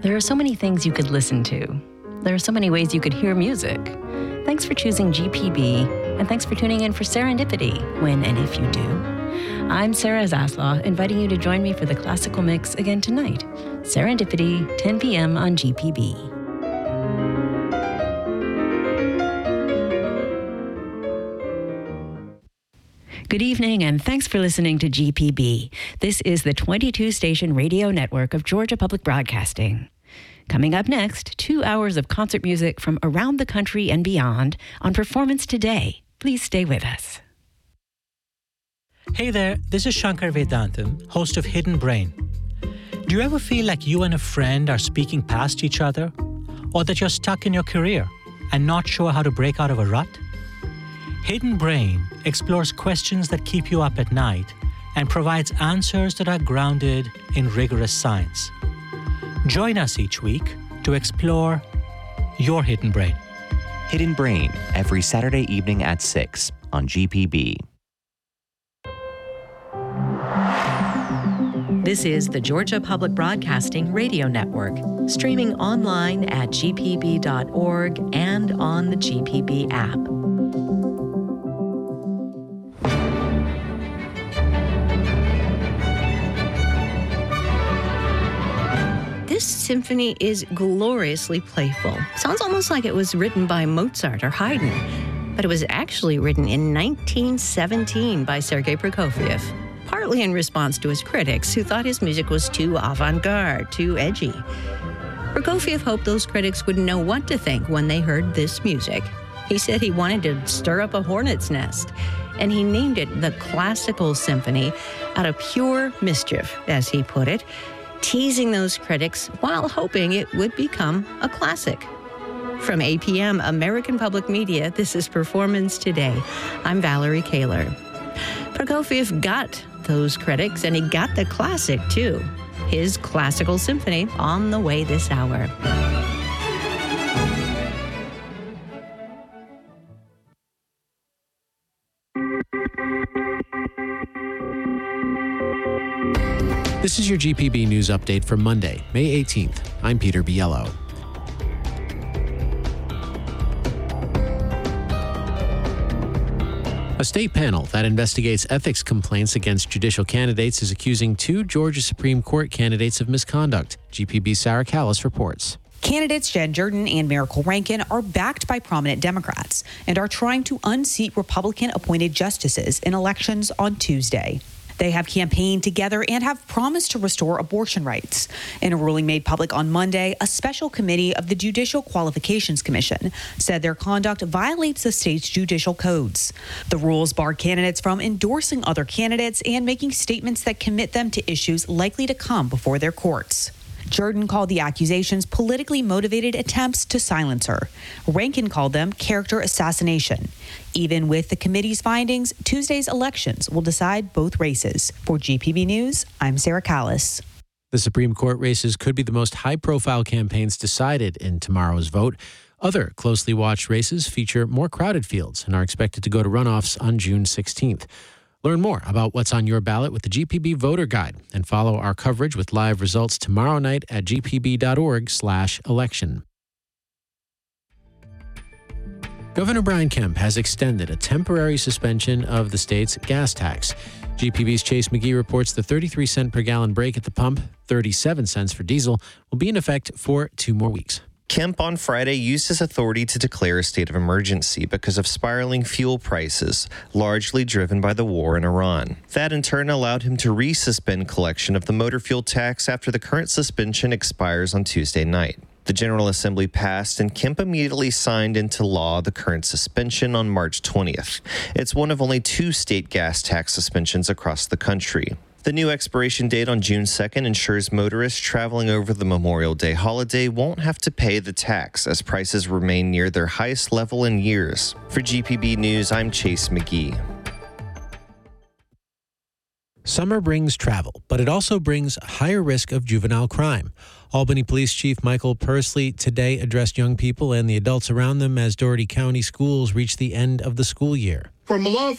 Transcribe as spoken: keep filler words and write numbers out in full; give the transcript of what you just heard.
There are so many things you could listen to. There are so many ways you could hear music. Thanks for choosing G P B, and thanks for tuning in for Serendipity, when and if you do. I'm Sarah Zaslaw, inviting you to join me for the Classical Mix again tonight. Serendipity, ten p.m. on G P B. Good evening, and thanks for listening to G P B. This is the twenty-two station radio network of Georgia Public Broadcasting. Coming up next, two hours of concert music from around the country and beyond on Performance Today. Please stay with us. Hey there, this is Shankar Vedantam, host of Hidden Brain. Do you ever feel like you and a friend are speaking past each other? Or that you're stuck in your career and not sure how to break out of a rut? Hidden Brain explores questions that keep you up at night and provides answers that are grounded in rigorous science. Join us each week to explore your hidden brain. Hidden Brain, every Saturday evening at six on G P B. This is the Georgia Public Broadcasting Radio Network, streaming online at g p b dot org and on the G P B app. This symphony is gloriously playful. Sounds almost like it was written by Mozart or Haydn, but it was actually written in nineteen seventeen by Sergei Prokofiev, partly in response to his critics who thought his music was too avant-garde, too edgy. Prokofiev hoped those critics wouldn't know what to think when they heard this music. He said he wanted to stir up a hornet's nest, and he named it the Classical Symphony out of pure mischief, as he put it, teasing those critics while hoping it would become a classic. From A P M American Public Media, this is Performance Today. I'm Valerie Kaler. Prokofiev got those critics, and he got the classic, too. His Classical Symphony on the way this hour. This is your G P B News Update for Monday, May eighteenth. I'm Peter Biello. A state panel that investigates ethics complaints against judicial candidates is accusing two Georgia Supreme Court candidates of misconduct. G P B's Sarah Callis reports. Candidates Jen Jordan and Miracle Rankin are backed by prominent Democrats and are trying to unseat Republican-appointed justices in elections on Tuesday. They have campaigned together and have promised to restore abortion rights. In a ruling made public on Monday, a special committee of the Judicial Qualifications Commission said their conduct violates the state's judicial codes. The rules bar candidates from endorsing other candidates and making statements that commit them to issues likely to come before their courts. Jordan called the accusations politically motivated attempts to silence her. Rankin called them character assassination. Even with the committee's findings, Tuesday's elections will decide both races. For G P B News, I'm Sarah Callis. The Supreme Court races could be the most high-profile campaigns decided in tomorrow's vote. Other closely watched races feature more crowded fields and are expected to go to runoffs on June sixteenth. Learn more about what's on your ballot with the G P B Voter Guide and follow our coverage with live results tomorrow night at g p b dot org slash election. Governor Brian Kemp has extended a temporary suspension of the state's gas tax. G P B's Chase McGee reports the thirty-three cent per gallon break at the pump, thirty-seven cents for diesel, will be in effect for two more weeks. Kemp on Friday used his authority to declare a state of emergency because of spiraling fuel prices, largely driven by the war in Iran. That in turn allowed him to resuspend collection of the motor fuel tax after the current suspension expires on Tuesday night. The General Assembly passed, and Kemp immediately signed into law the current suspension on March twentieth. It's one of only two state gas tax suspensions across the country. The new expiration date on June second ensures motorists traveling over the Memorial Day holiday won't have to pay the tax as prices remain near their highest level in years. For G P B News, I'm Chase McGee. Summer brings travel, but it also brings a higher risk of juvenile crime. Albany Police Chief Michael Persley today addressed young people and the adults around them as Dougherty County schools reach the end of the school year. From love